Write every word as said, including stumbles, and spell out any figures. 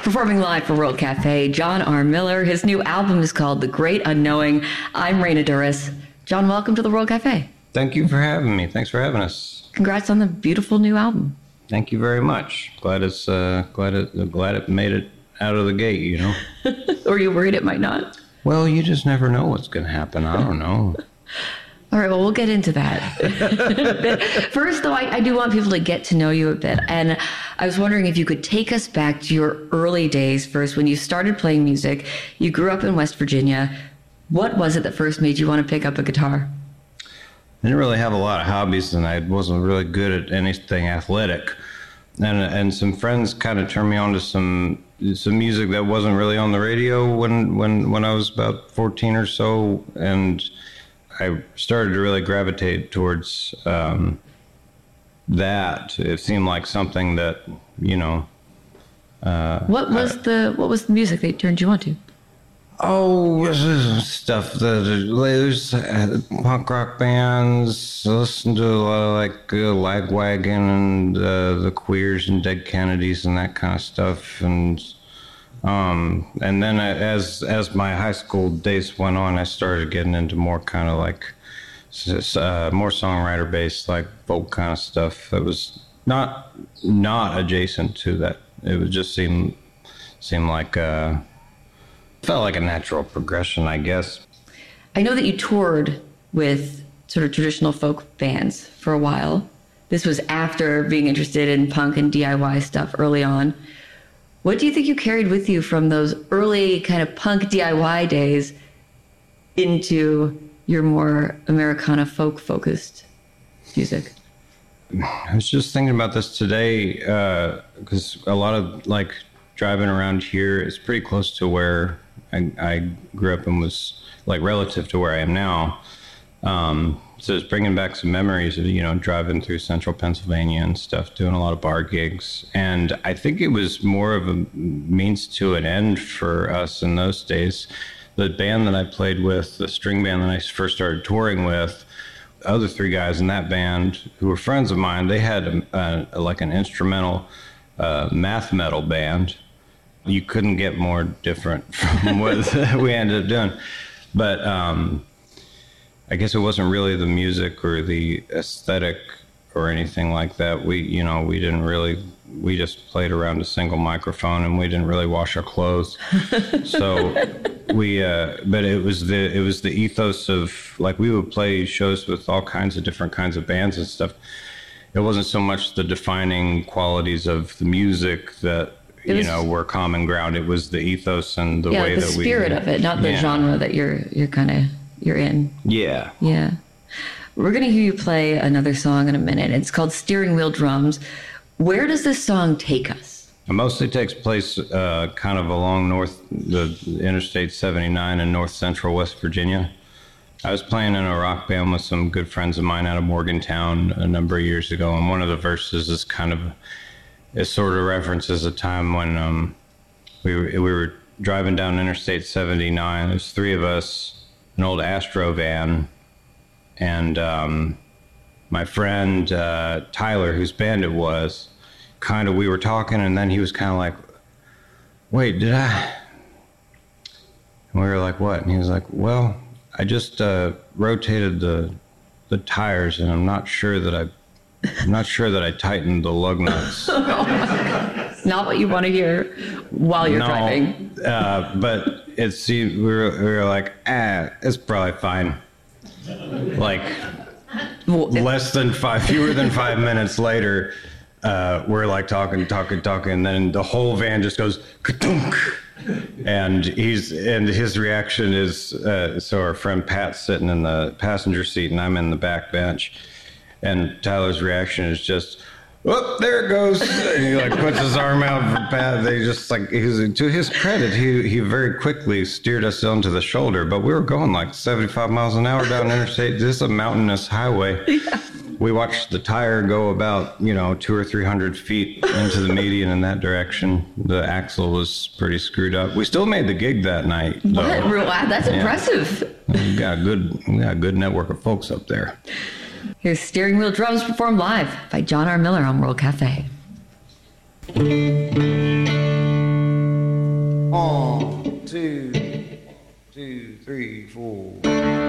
Performing live for World Cafe, John R. Miller. His new album is called The Great Unknowing. I'm Raina Douris. John, welcome to the World Cafe. Thank you for having me. Thanks for having us. Congrats on the beautiful new album. Thank you very much. Glad it's uh, glad it glad it made it out of the gate. You know. Or you worried it might not? Well, you just never know what's going to happen. I don't know. All right, well, we'll get into that. First, though, I, I do want people to get to know you a bit. And I was wondering if you could take us back to your early days first, when you started playing music. You grew up in West Virginia. What was it that first made you want to pick up a guitar? I didn't really have a lot of hobbies, and I wasn't really good at anything athletic. And and some friends kind of turned me on to some some music that wasn't really on the radio when, when, when I was about fourteen or so. And I started to really gravitate towards um, that. It seemed like something that, you know. Uh, what was I, the what was the music that turned you on to? Oh, stuff that there's uh, punk rock bands. I listened to a lot of like uh, Lagwagon and uh, the Queers and Dead Kennedys and that kind of stuff. And um, and then as as my high school days went on, I started getting into more kind of like uh, more songwriter based, like folk kind of stuff. That was not not adjacent to that. It would just seem seem like. Uh, Felt like a natural progression, I guess. I know that you toured with sort of traditional folk bands for a while. This was after being interested in punk and D I Y stuff early on. What do you think you carried with you from those early kind of punk D I Y days into your more Americana folk focused music? I was just thinking about this today because uh, a lot of like driving around here is pretty close to where I, I grew up and was like relative to where I am now. Um, so it's bringing back some memories of, you know, driving through central Pennsylvania and stuff, doing a lot of bar gigs. And I think it was more of a means to an end for us in those days. The band that I played with, the string band that I first started touring with, the other three guys in that band who were friends of mine, they had a, a, like an instrumental uh, math metal band. You couldn't get more different from what we ended up doing. But um, I guess it wasn't really the music or the aesthetic or anything like that. We, you know, we didn't really, we just played around a single microphone and we didn't really wash our clothes. So we, uh, but it was the, it was the ethos of, like, we would play shows with all kinds of different kinds of bands and stuff. It wasn't so much the defining qualities of the music that, you know, were common ground. It was the ethos and the yeah, way the that we... Yeah, the spirit of it, not the yeah. genre that you're you're kind of, you're in. Yeah. Yeah. We're going to hear you play another song in a minute. It's called Steering Wheel Drums. Where does this song take us? It mostly takes place uh, kind of along north, the Interstate seventy-nine in north central West Virginia. I was playing in a rock band with some good friends of mine out of Morgantown a number of years ago, and one of the verses is kind of... It sort of references a time when um, we were, we were driving down Interstate seventy-nine. There's three of us, an old Astro van, and um, my friend uh, Tyler, whose band it was, kind of, we were talking, and then he was kind of like, wait, did I? And we were like, what? And he was like, well, I just uh, rotated the the tires, and I'm not sure that I I'm not sure that I tightened the lug nuts. Oh my God. Not what you want to hear while you're no, driving. Uh, but it's, we were, we were like, ah, it's probably fine. Like, well, less than five, fewer than five minutes later, uh, we're like talking, talking, talking, and then the whole van just goes, ka-dunk. And he's, and his reaction is, uh, so our friend Pat's sitting in the passenger seat and I'm in the back bench. And Tyler's reaction is just, oh, there it goes. And he like puts his arm out for Pat. They just like, he's, to his credit, he he very quickly steered us onto the shoulder. But we were going like seventy-five miles an hour down interstate. This is a mountainous highway. Yeah. We watched the tire go about, you know, two or three hundred feet into the median in that direction. The axle was pretty screwed up. We still made the gig that night. What? Wow, that's yeah. impressive. We got a good, we got a good network of folks up there. Here's Steering Wheel Drums performed live by John R. Miller on World Cafe. One, two, two, three, four.